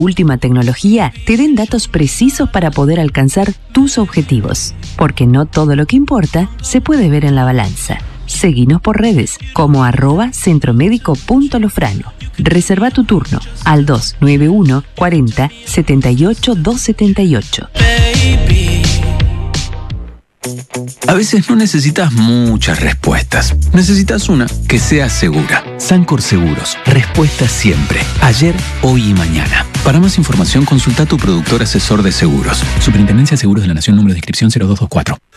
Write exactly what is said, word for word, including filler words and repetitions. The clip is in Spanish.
última tecnología te den datos precisos para poder alcanzar tus objetivos. Porque no todo lo que importa se puede ver en la balanza. Seguinos por redes como arroba centromédico.lofrano. Reserva tu turno al dos nueve uno cuarenta setenta y ocho doscientos setenta y ocho. A veces no necesitas muchas respuestas. Necesitas una que sea segura. Sancor Seguros. Respuesta siempre. Ayer, hoy y mañana. Para más información, consulta a tu productor asesor de seguros. Superintendencia de Seguros de la Nación, número de inscripción cero dos dos cuatro.